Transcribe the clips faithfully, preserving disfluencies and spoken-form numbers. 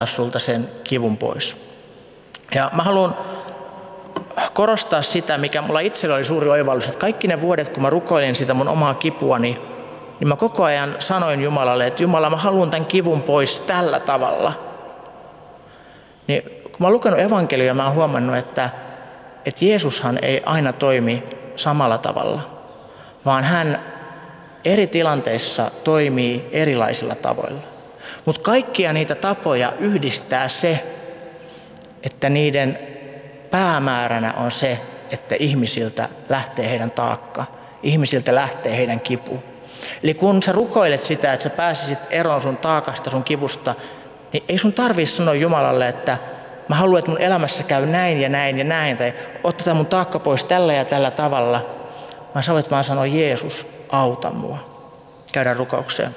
sulta sen kivun pois. Ja mä haluan korostaa sitä, mikä mulla itsellä oli suuri oivallus, että kaikki ne vuodet, kun mä rukoilin sitä mun omaa kipuani, niin mä koko ajan sanoin Jumalalle, että Jumala, mä haluan tämän kivun pois tällä tavalla. Niin kun mä oon lukenut evankeliaa, mä oon huomannut, että, että Jeesushan ei aina toimi samalla tavalla, vaan hän eri tilanteissa toimii erilaisilla tavoilla. Mutta kaikkia niitä tapoja yhdistää se, että niiden päämääränä on se, että ihmisiltä lähtee heidän taakka, ihmisiltä lähtee heidän kipu. Eli kun sä rukoilet sitä, että sä pääsisit eroon sun taakasta, sun kivusta, niin ei sun tarvitse sanoa Jumalalle, että mä haluan, että mun elämässä käy näin ja näin ja näin, tai otetaan mun taakka pois tällä ja tällä tavalla, vaan sä voit vaan sanoa, Jeesus, auta mua. Käydään rukoukseen.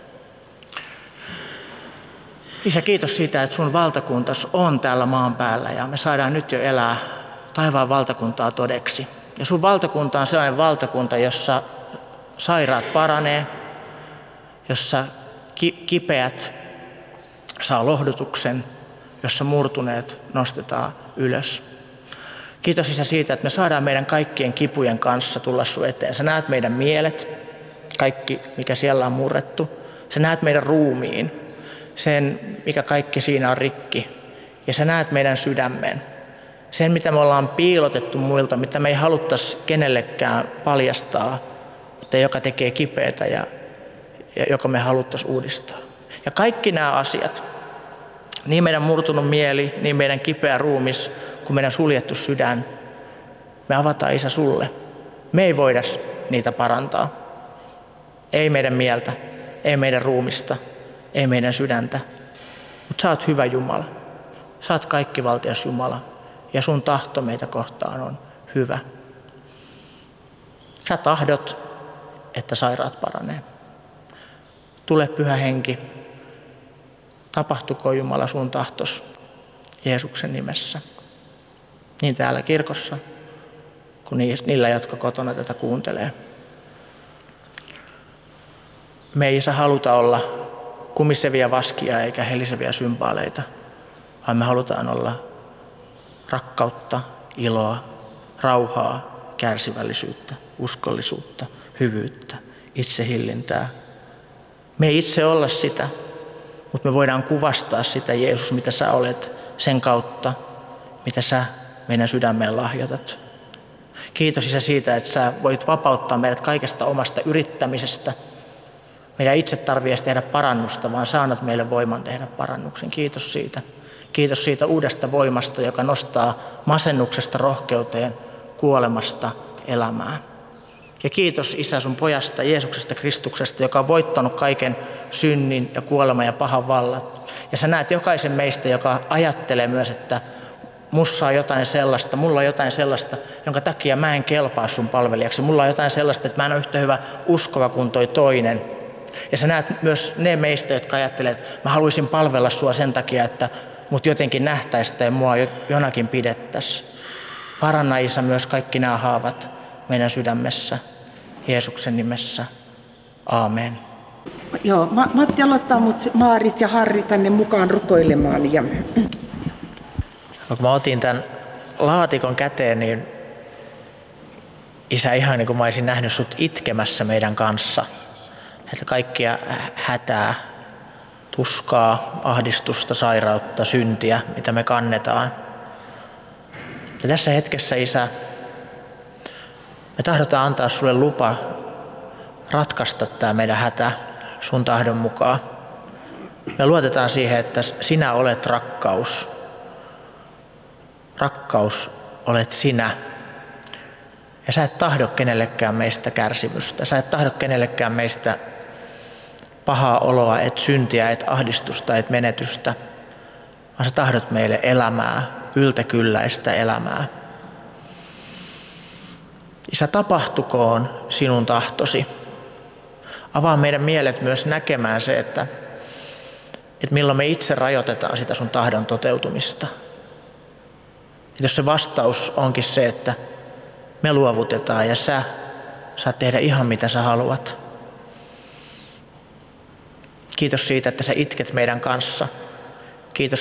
Isä, kiitos siitä, että sun valtakuntas on täällä maan päällä ja me saadaan nyt jo elää taivaan valtakuntaa todeksi. Ja sun valtakunta on sellainen valtakunta, jossa sairaat paranee, jossa ki- kipeät saa lohdutuksen, jossa murtuneet nostetaan ylös. Kiitos Isä siitä, että me saadaan meidän kaikkien kipujen kanssa tulla sun eteen. Sä näet meidän mielet, kaikki mikä siellä on murrettu. Sä näet meidän ruumiin, sen mikä kaikki siinä on rikki. Ja sä näet meidän sydämen. Sen mitä me ollaan piilotettu muilta, mitä me ei haluttaisi kenellekään paljastaa, mutta joka tekee kipeätä ja, ja joka me haluttaisiin uudistaa. Ja kaikki nämä asiat, niin meidän murtunut mieli, niin meidän kipeä ruumis, kuin meidän suljettu sydän, me avataan Isä sulle. Me ei voida niitä parantaa. Ei meidän mieltä, ei meidän ruumista, ei meidän sydäntä. Mutta sä oot hyvä Jumala. Sä oot kaikkivaltias Jumala. Ja sun tahto meitä kohtaan on hyvä. Sä tahdot, että sairaat paranee. Tule Pyhä Henki. Tapahtuko Jumala sun tahtos Jeesuksen nimessä. Niin täällä kirkossa, kuin niillä, jotka kotona tätä kuuntelee. Me ei Isä haluta olla kumisevia vaskia eikä heliseviä symbaaleita, vaan me halutaan olla rakkautta, iloa, rauhaa, kärsivällisyyttä, uskollisuutta, hyvyyttä, itsehillintää. Me ei itse olla sitä, mutta me voidaan kuvastaa sitä Jeesus, mitä sä olet sen kautta, mitä sä meidän sydämeen lahjoitat. Kiitos Isä siitä, että sä voit vapauttaa meidät kaikesta omasta yrittämisestä. Meidän itse tarvitsee tehdä parannusta, vaan sä annat meille voiman tehdä parannuksen. Kiitos siitä. Kiitos siitä uudesta voimasta, joka nostaa masennuksesta rohkeuteen, kuolemasta elämään. Ja kiitos Isä sun pojasta, Jeesuksesta Kristuksesta, joka on voittanut kaiken synnin ja kuoleman ja pahan vallat. Ja sä näet jokaisen meistä, joka ajattelee myös, että mussa on jotain sellaista, mulla on jotain sellaista, jonka takia mä en kelpaa sun palvelijaksi. Mulla on jotain sellaista, että mä en ole yhtä hyvä uskova kuin toi toinen. Ja sä näet myös ne meistä, jotka ajattelee, että mä haluaisin palvella sua sen takia, että mut jotenkin nähtäisi tai mua jonakin pidettäisiin. Paranna Isä myös kaikki nämä haavat meidän sydämessä. Jeesuksen nimessä. Aamen. Joo, Matti aloittaa mut Maarit ja Harri tänne mukaan rukoilemaan. Ja... No, kun mä otin tämän laatikon käteen, niin Isä, ihan niin kuin mä olisin nähnyt sut itkemässä meidän kanssa. Että kaikkia hätää, tuskaa, ahdistusta, sairautta, syntiä, mitä me kannetaan. Ja tässä hetkessä, Isä, me tahdotaan antaa sulle lupa ratkaista tämä meidän hätä sun tahdon mukaan. Me luotetaan siihen, että sinä olet rakkaus. Rakkaus olet sinä. Ja sä et tahdo kenellekään meistä kärsimystä. Sä et tahdo kenellekään meistä pahaa oloa, et syntiä, et ahdistusta, et menetystä. Vaan sä tahdot meille elämää, yltäkylläistä elämää. Isä, tapahtukoon sinun tahtosi. Avaa meidän mielet myös näkemään se, että, että milloin me itse rajoitetaan sitä sun tahdon toteutumista. Että jos se vastaus onkin se, että me luovutetaan ja sä saat tehdä ihan mitä sä haluat. Kiitos siitä, että sä itket meidän kanssa. Kiitos